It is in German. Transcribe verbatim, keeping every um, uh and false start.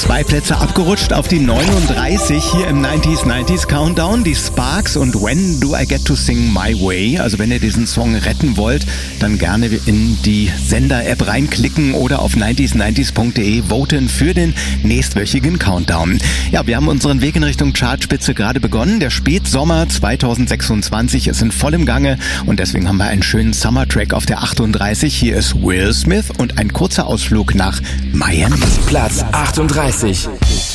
Zwei Plätze abgerutscht auf die neununddreißig hier im neunziger neunziger Countdown. Die Sparks und When Do I Get to Sing My Way. Also wenn ihr diesen Song retten wollt, dann gerne in die Sender-App reinklicken oder auf neunziger neunzig punkt de voten für den nächstwöchigen Countdown. Ja, wir haben unseren Weg in Richtung Chartspitze gerade begonnen. Der Spätsommer zweitausendsechsundzwanzig ist in vollem Gange und deswegen haben wir einen schönen Summer-Track auf der achtunddreißig. Hier ist Will Smith und ein kurzer Ausflug nach Miami. Platz achtunddreißig.